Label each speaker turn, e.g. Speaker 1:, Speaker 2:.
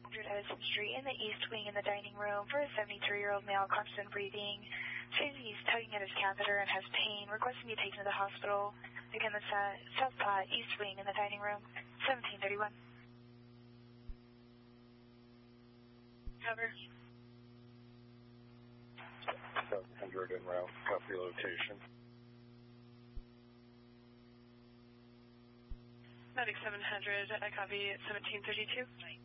Speaker 1: Edison Street in the East Wing in the dining room for a 73-year-old male, constant breathing. Says he's tugging at his catheter and has pain, requesting to be taken to the hospital. Again, that's South Platte, East Wing in the dining room, 1731. Cover.
Speaker 2: 700 en route, copy location.
Speaker 1: Medic 700, I copy at 1732.